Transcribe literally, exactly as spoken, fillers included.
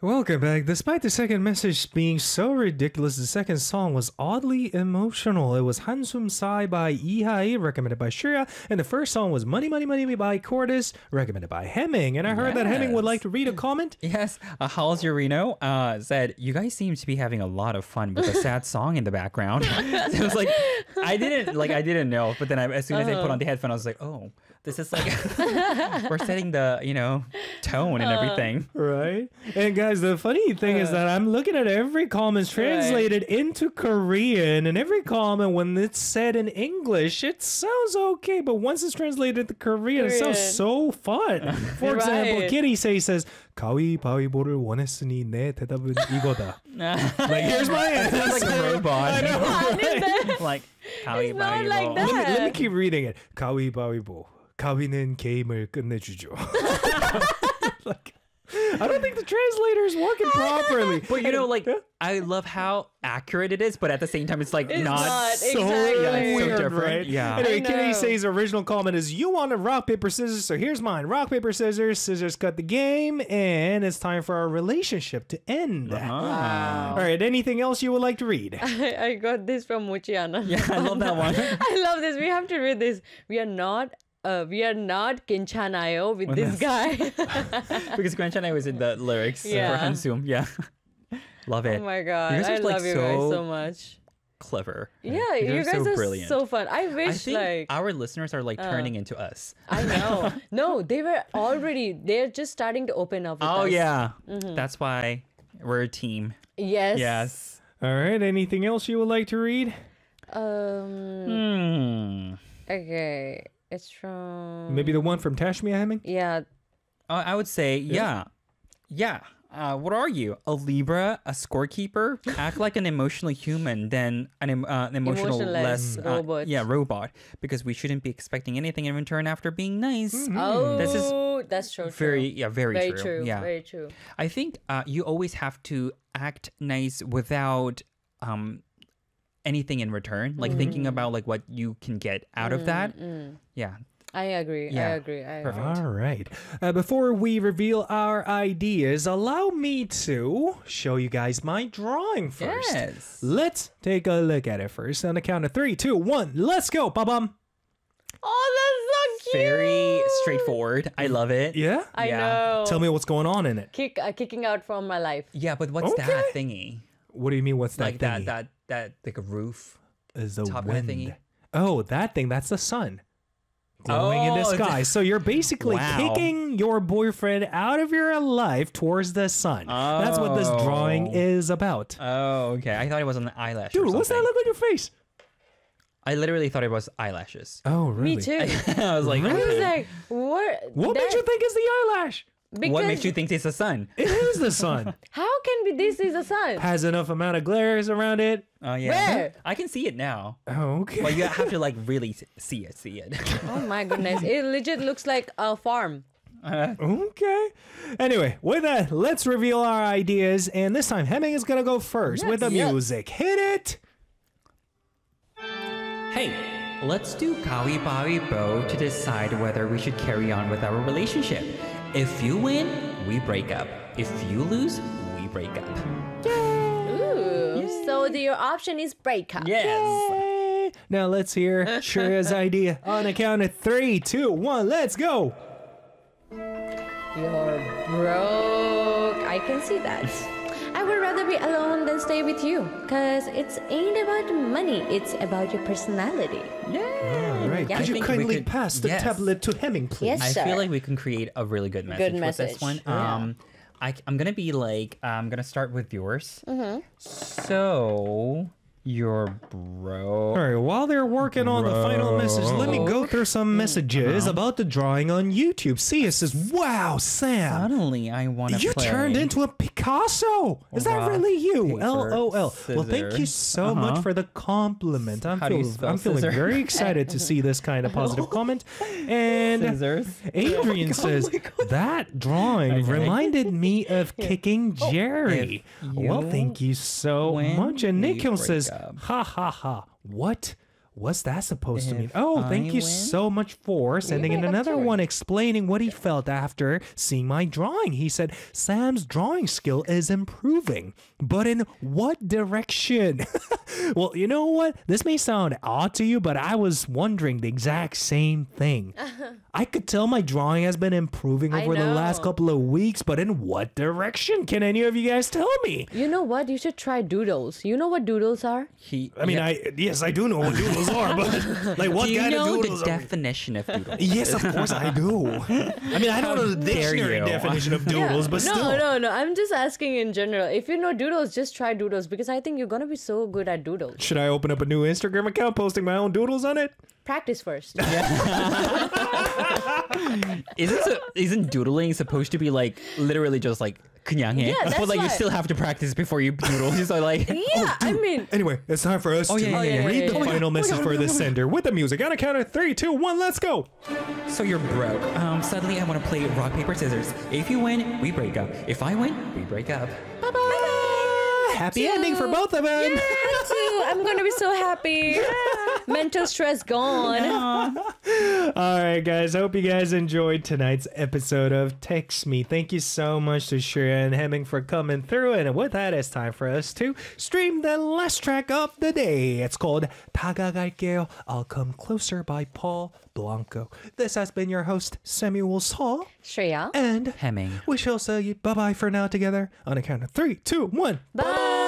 Welcome back. Despite the second message being so ridiculous, the second song was oddly emotional. It was Hansum Sai by Ihai, recommended by Shreya, and the first song was Money Money Money by Cordis, recommended by Hemming. And I heard yes. that Hemming would like to read a comment. Yes, uh, Howls Urino uh, said, "You guys seem to be having a lot of fun with a sad song in the background." So it was like, I didn't like, I didn't know, but then I, as soon as uh-huh. I put on the headphone, I was like, "Oh, this is like we're setting the you know tone and everything, right?" And guys, the funny thing uh, is that I'm looking at every comment translated right. into Korean, and every comment when it's said in English, it sounds okay, but once it's translated into Korean, Korean. it sounds so fun. For example, right. Kitty say says, "가위바위보를 원했으니 내 대답은 이거다." Like, here's my answer. It's like a robot. I know, right? Like It's not like that. Let me, let me keep reading it. 가위바위보. 가위는 게임을 끝내주죠. Like, I don't think the translator is working properly. But you know, like, I love how accurate it is, but at the same time, it's like it's not, not so, exactly. yeah, it's so weird, different. Right? Yeah. Anyway, Kitty says original comment is, "You want to rock, paper, scissors, so here's mine. Rock, paper, scissors, scissors cut the game, and it's time for our relationship to end." Uh-huh. Wow. All right, anything else you would like to read? I, I got this from Muchiana. Yeah, I love that one. I love this. We have to read this. We are not Uh, we are not Kinchanayo with this guy. Because Kinchanayo was in the lyrics yeah. for Hansum. Yeah. Love it. Oh my god. You guys I are, love like, you so guys so much. Clever. Yeah, you, you guys so are brilliant. so fun. I wish I think like our listeners are like uh, turning into us. I know. No, they were already, they're just starting to open up with Oh us. yeah. Mm-hmm. That's why we're a team. Yes. Yes. All right, anything else you would like to read? Um. Hmm. Okay. It's from... Maybe the one from Tashmia Hemming? Yeah. Uh, I would say, yeah. Yeah. Uh, what are you? A Libra? A scorekeeper? Act like an emotional human than an, em- uh, an emotional Emotionless less... robot. Uh, yeah, robot. Because we shouldn't be expecting anything in return after being nice. Mm-hmm. Oh, This is that's so true. Very, yeah, very, very true. true. Yeah. Very true. I think uh, you always have to act nice without... Um, anything in return, like mm. thinking about like what you can get out mm, of that. Mm. Yeah. I agree. Yeah. I agree. I agree. All right. Uh, before we reveal our ideas, allow me to show you guys my drawing first. Yes. Let's take a look at it first. On the count of three, two, one, let's go. Ba-bum. Oh, that's so cute. Very straightforward. I love it. Yeah? I yeah. know. Tell me what's going on in it. Kick, uh, kicking out from my life. Yeah, but what's Okay. that thingy? What do you mean, what's that Like thingy? that, that, that, like a roof. Is the top of wind. the thingy? Oh, that thing, that's the sun. Glowing in the Oh, sky. So you're basically Wow. kicking your boyfriend out of your life towards the sun. That's what this drawing Oh. is about. Oh, okay. I thought it was an eyelash. or Dude, what's that something. look on your face? I literally thought it was eyelashes. Oh, really? Me too. I was like, I Really? was like, what? What that, made you think it's the eyelash? Because what makes you think it's the sun? It is the sun. How can be this is the sun? Has enough amount of glares around it. Oh yeah. Where? I can see it now. Oh, okay. Well, you have to like really s- see it, see it. Oh my goodness. It legit looks like a farm. Okay. Anyway, with that, let's reveal our ideas. And this time, Hemming is going to go first Yes, with the yes. music. Hit it. Hey, let's do Kawi Bawi Bo to decide whether we should carry on with our relationship. If you win, we break up. If you lose, we break up. Ooh. So the, your option is breakup. Yes. Yay. Now let's hear Shreya's idea. On a count of three, two, one, let's go. You're broke. I can see that. I would rather be alone than stay with you. Because it's ain't about money. It's about your personality. All right. Yeah. Could I you think we kindly could- pass the yes. tablet to Hemming, please? Yes. I Sure. feel like we can create a really good message, Good with this message. one. Yeah. Um, I, I'm gonna be like, I'm gonna start with yours. Mm-hmm. So you're All broke. right, while they're working on the final message, let me go through some messages about the drawing on YouTube. Sia says, wow, Sam, Suddenly, I want to. you play. turned into a Picasso. Is that Rock, really you? paper, L O L. Well, thank you scissors. so Uh-huh. much for the compliment. I'm, How do you feel, spell I'm feeling scissor? very excited to see this kind of positive comment. And Scissors. Adrian says, that drawing Okay. reminded me of kicking Jerry. If Well, you thank you so win, much. And we Nikhil break says, up. ha ha ha. What? What's that supposed to mean? Oh, I thank you win? so much for sending in break up another too. one explaining what he felt after seeing my drawing. He said, Sam's drawing skill is improving, but in what direction? Well, you know what? This may sound odd to you, but I was wondering the exact same thing. I could tell my drawing has been improving I over the last know. couple of weeks, but in what direction? Can any of you guys tell me? You know what? You should try doodles. You know what doodles are? He, I mean, yeah. I yes, I do know what doodles are, but like what Do you kind know of the doodles are we? definition of doodle? Yes, of course I do. I mean, I don't know the dare dictionary you. definition of doodles, but no, still. no, no. I'm just asking in general. If you know doodles, just try doodles because I think you're gonna be so good at doodles. Should I open up a new Instagram account posting my own doodles on it? Practice first. Isn't so, isn't doodling supposed to be like literally just like 그냥 해? Yeah, that's but like you why- still have to practice before you doodle. So like Yeah, I mean, Anyway, it's time for us Oh, to yeah, yeah, yeah, read yeah, the yeah, final yeah. message for the sender with the music. On a count of three, two, one, let's go. So you're broke. Um, suddenly I want to play rock, paper, scissors. If you win, we break up. If I win, we break up. Happy ending for both of them. me too. I'm gonna be so happy. Mental stress gone. All right, guys. Hope you guys enjoyed tonight's episode of Text Me. Thank you so much to Shreya and Hemming for coming through. And with that, it's time for us to stream the last track of the day. It's called 다가갈게요. I'll Come Closer by Paul Blanco. This has been your host, Samuel Saw. Shreya. And Hemming. we shall say bye-bye for now together on a count of three, two, one. Bye.